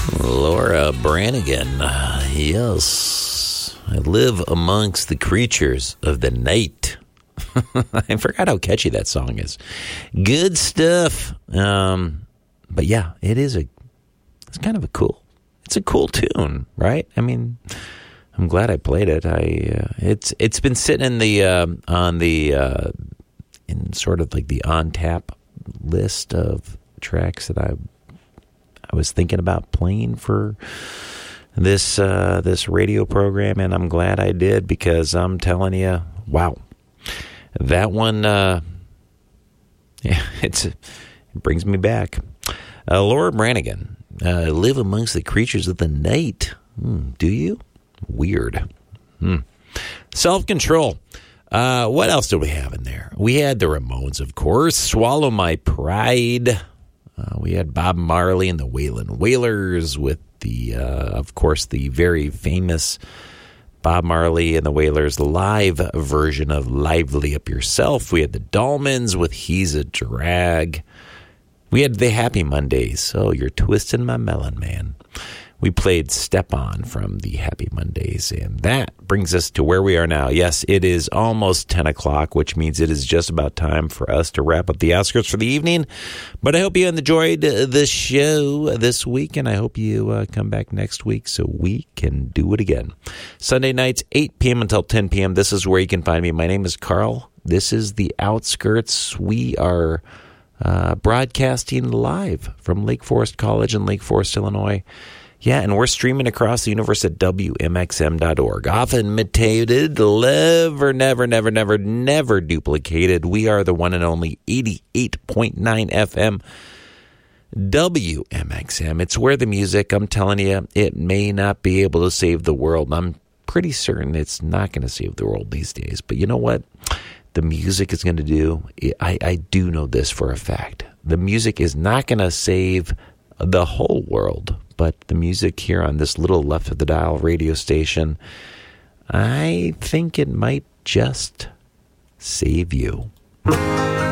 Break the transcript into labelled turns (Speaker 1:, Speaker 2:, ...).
Speaker 1: Laura Branigan. Yes. I live amongst the creatures of the night. I forgot how catchy that song is. Good stuff. But yeah, it's kind of it's a cool tune, right? I mean, I'm glad I played it. It's been sitting in in sort of like the on tap list of tracks that I was thinking about playing for this radio program, and I'm glad I did, because I'm telling you, wow, that one, it brings me back. Laura Branigan, live amongst the creatures of the night. Do you? Weird. Self-Control. What else do we have in there? We had the Ramones, of course. Swallow My Pride. We had Bob Marley and the Waylon Wailers with of course, the very famous Bob Marley and the Wailers live version of Lively Up Yourself. We had the Dolmans with He's a Drag. We had the Happy Mondays. Oh, you're twisting my melon, man. We played Step On from the Happy Mondays, and that brings us to where we are now. Yes, it is almost 10 o'clock, which means it is just about time for us to wrap up the Oscars for the evening. But I hope you enjoyed the show this week, and I hope you come back next week so we can do it again. Sunday nights, 8 p.m. until 10 p.m. This is where you can find me. My name is Carl. This is The Outskirts. We are broadcasting live from Lake Forest College in Lake Forest, Illinois. Yeah, and we're streaming across the universe at WMXM.org. Often imitated, never duplicated. We are the one and only 88.9 FM WMXM. It's where the music, I'm telling you, it may not be able to save the world. I'm pretty certain it's not going to save the world these days. But you know what? The music is going to do, I do know this for a fact. The music is not going to save the whole world, but the music here on this little left of the dial radio station, I think it might just save you.